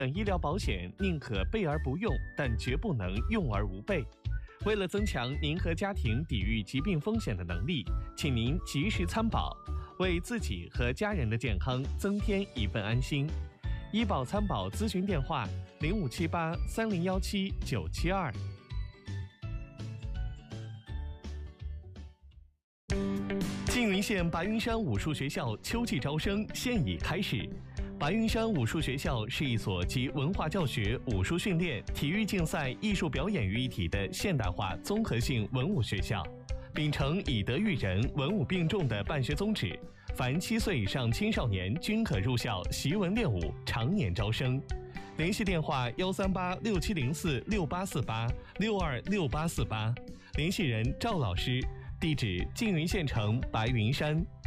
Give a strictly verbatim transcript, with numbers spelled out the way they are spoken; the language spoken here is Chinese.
等医疗保险宁可备而不用，但绝不能用而无备。为了增强您和家庭抵御疾病风险的能力，请您及时参保，为自己和家人的健康增添一份安心。医保参保咨询电话：零五七八三零幺七九七二。缙云县白云山武术学校秋季招生现已开始。白云山武术学校是一所集文化教学、武术训练、体育竞赛、艺术表演于一体的现代化综合性文武学校，秉承以德育人、文武并重的办学宗旨，凡七岁以上青少年均可入校习文练武，常年招生。联系电话：幺三八六七零四六八四八六二六八四八，联系人赵老师，地址缙云县城白云山。